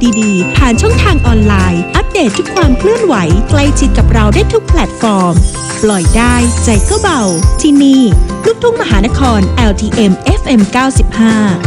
ดีๆผ่านช่องทางออนไลน์อัปเดตทุกความเคลื่อนไหวใกล้ชิดกับเราได้ทุกแพลตฟอร์มปล่อยได้ใจก็เบาที่นี่ลูกทุ่งมหานคร LTM FM 95